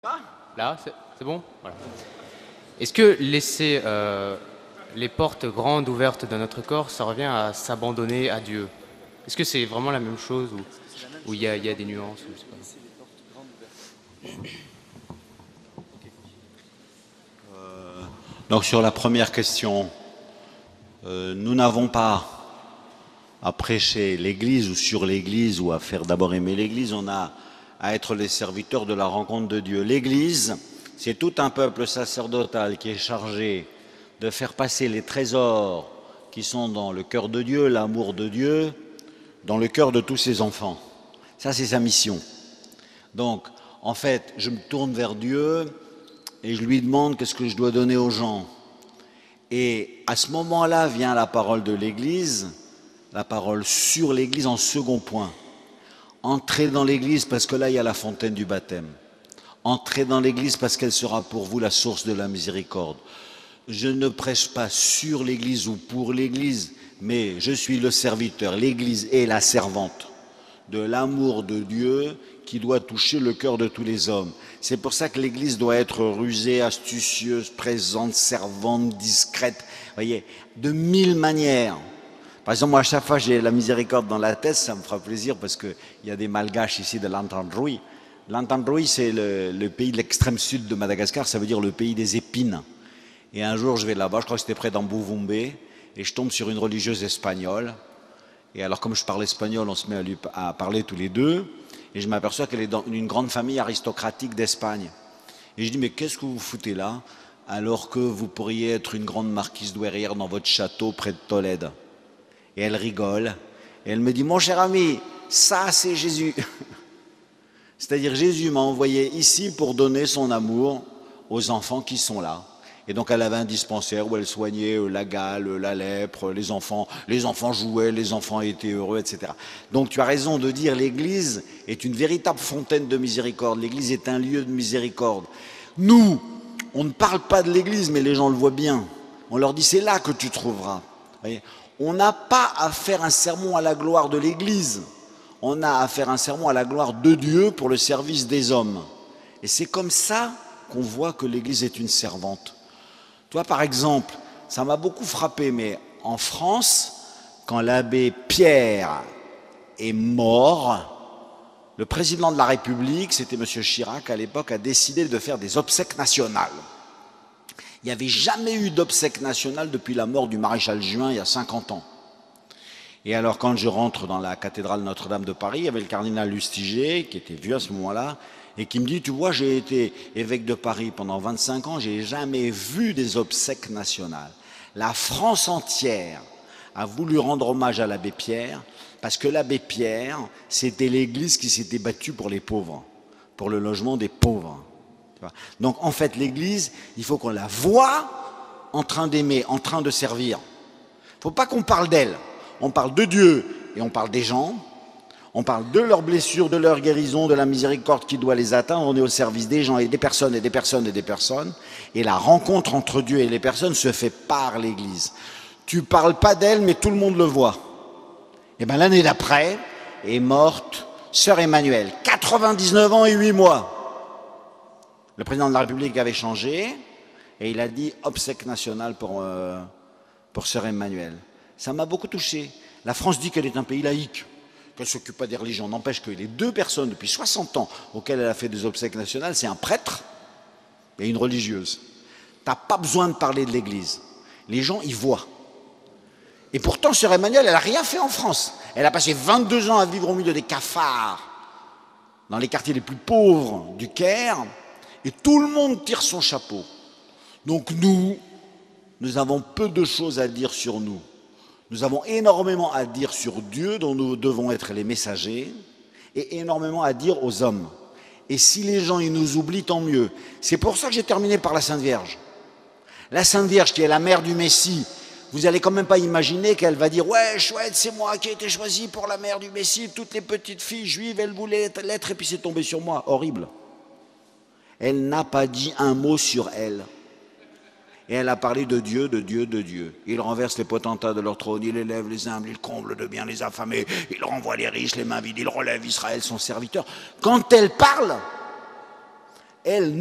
Là, c'est bon? Voilà. Est-ce que laisser les portes grandes ouvertes de notre corps, ça revient à s'abandonner à Dieu? Est-ce que c'est vraiment la même chose ou il y a des nuances je sais pas. Donc sur la première question, nous n'avons pas à prêcher l'Église ou sur l'Église ou à faire d'abord aimer l'Église, on a à être les serviteurs de la rencontre de Dieu. L'Église, c'est tout un peuple sacerdotal qui est chargé de faire passer les trésors qui sont dans le cœur de Dieu, l'amour de Dieu, dans le cœur de tous ses enfants. Ça, c'est sa mission. Donc, en fait, je me tourne vers Dieu et je lui demande qu'est-ce que je dois donner aux gens. Et à ce moment-là vient la parole de l'Église, la parole sur l'Église en second point. Entrez dans l'Église parce que là, il y a la fontaine du baptême. Entrez dans l'Église parce qu'elle sera pour vous la source de la miséricorde. Je ne prêche pas sur l'Église ou pour l'Église, mais je suis le serviteur. L'Église est la servante de l'amour de Dieu qui doit toucher le cœur de tous les hommes. C'est pour ça que l'Église doit être rusée, astucieuse, présente, servante, discrète. Vous voyez, de 1000 manières. Par exemple, moi, à chaque fois, j'ai la miséricorde dans la tête, ça me fera plaisir parce qu'il y a des malgaches ici de l'Antandroy. L'Antandroy, c'est le pays de l'extrême sud de Madagascar, ça veut dire le pays des épines. Et un jour, je vais là-bas, je crois que c'était près d'Ambouvoumbe, et je tombe sur une religieuse espagnole. Et alors, comme je parle espagnol, on se met à parler tous les deux, et je m'aperçois qu'elle est dans une grande famille aristocratique d'Espagne. Et je dis, mais qu'est-ce que vous foutez là, alors que vous pourriez être une grande marquise douairière dans votre château près de Tolède? Et elle rigole, et elle me dit, mon cher ami, ça c'est Jésus. C'est-à-dire Jésus m'a envoyé ici pour donner son amour aux enfants qui sont là. Et donc elle avait un dispensaire où elle soignait la gale, la lèpre, les enfants jouaient, les enfants étaient heureux, etc. Donc tu as raison de dire l'Église est une véritable fontaine de miséricorde, l'Église est un lieu de miséricorde. Nous, on ne parle pas de l'Église, mais les gens le voient bien. On leur dit c'est là que tu trouveras. Vous voyez, on n'a pas à faire un sermon à la gloire de l'Église, on a à faire un sermon à la gloire de Dieu pour le service des hommes. Et c'est comme ça qu'on voit que l'Église est une servante. Toi, par exemple, ça m'a beaucoup frappé, mais en France, quand l'abbé Pierre est mort, le président de la République, c'était M. Chirac à l'époque, a décidé de faire des obsèques nationales. Il n'y avait jamais eu d'obsèques nationales depuis la mort du maréchal Juin il y a 50 ans. Et alors quand je rentre dans la cathédrale Notre-Dame de Paris, il y avait le cardinal Lustiger, qui était vieux à ce moment-là, et qui me dit, tu vois, j'ai été évêque de Paris pendant 25 ans, j'ai jamais vu des obsèques nationales. La France entière a voulu rendre hommage à l'abbé Pierre, parce que l'abbé Pierre, c'était l'église qui s'était battue pour les pauvres, pour le logement des pauvres. Donc en fait, l'Église, il faut qu'on la voie en train d'aimer, en train de servir. Il ne faut pas qu'on parle d'elle. On parle de Dieu et on parle des gens. On parle de leurs blessures, de leur guérison, de la miséricorde qui doit les atteindre. On est au service des gens et des personnes et des personnes et des personnes. Et la rencontre entre Dieu et les personnes se fait par l'Église. Tu ne parles pas d'elle, mais tout le monde le voit. Et bien l'année d'après est morte Sœur Emmanuelle, 99 ans et 8 mois. Le président de la République avait changé et il a dit obsèque nationale pour Sœur Emmanuelle. Ça m'a beaucoup touché. La France dit qu'elle est un pays laïque, qu'elle ne s'occupe pas des religions. N'empêche que les deux personnes depuis 60 ans auxquelles elle a fait des obsèques nationales, c'est un prêtre et une religieuse. Tu n'as pas besoin de parler de l'Église. Les gens y voient. Et pourtant, Sœur Emmanuelle, elle n'a rien fait en France. Elle a passé 22 ans à vivre au milieu des cafards, dans les quartiers les plus pauvres du Caire. Et tout le monde tire son chapeau. Donc nous avons peu de choses à dire sur nous. Nous avons énormément à dire sur Dieu, dont nous devons être les messagers, et énormément à dire aux hommes. Et si les gens ils nous oublient, tant mieux. C'est pour ça que j'ai terminé par la Sainte Vierge. La Sainte Vierge, qui est la mère du Messie, vous n'allez quand même pas imaginer qu'elle va dire « Ouais, chouette, c'est moi qui ai été choisie pour la mère du Messie. Toutes les petites filles juives, elles voulaient l'être, et puis c'est tombé sur moi. » Horrible. Elle n'a pas dit un mot sur elle. Et elle a parlé de Dieu, de Dieu, de Dieu. Il renverse les potentats de leur trône, il élève les humbles, il comble de bien les affamés, il renvoie les riches, les mains vides, il relève Israël, son serviteur. Quand elle parle, elle